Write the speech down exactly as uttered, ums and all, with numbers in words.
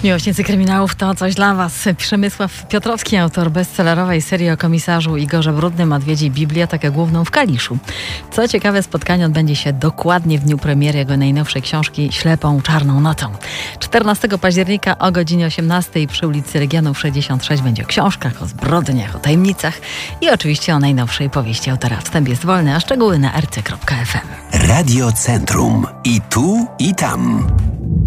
Miłośnicy kryminałów to coś dla Was. Przemysław Piotrowski, autor bestsellerowej serii o komisarzu Igorze Brudnym, odwiedzi Bibliotekę Główną w Kaliszu. Co ciekawe, spotkanie odbędzie się dokładnie w dniu premiery jego najnowszej książki Ślepą czarną nocą. czternastego października o godzinie osiemnastej przy ulicy Legionów sześćdziesiąt sześć będzie o książkach, o zbrodniach, o tajemnicach i oczywiście o najnowszej powieści autora. Wstęp jest wolny, a szczegóły na r c kropka f m. Radio Centrum. I tu, i tam.